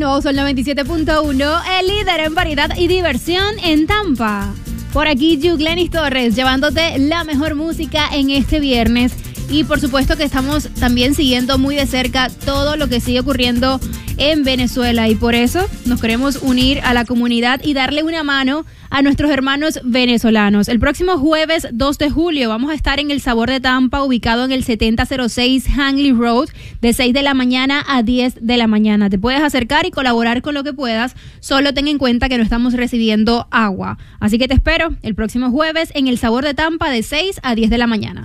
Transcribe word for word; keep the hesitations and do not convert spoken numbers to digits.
Nuevo Sol noventa y siete punto uno, el líder en variedad y diversión en Tampa. Por aquí, Yuglenis Torres, llevándote la mejor música en este viernes. Y por supuesto que estamos también siguiendo muy de cerca todo lo que sigue ocurriendo en Venezuela. Y por eso nos queremos unir a la comunidad y darle una mano a nuestros hermanos venezolanos. El próximo jueves dos de julio vamos a estar en el Sabor de Tampa, ubicado en el setenta cero seis Hanley Road, de seis de la mañana a diez de la mañana. Te puedes acercar y colaborar con lo que puedas, solo ten en cuenta que no estamos recibiendo agua. Así que te espero el próximo jueves en el Sabor de Tampa de seis a diez de la mañana.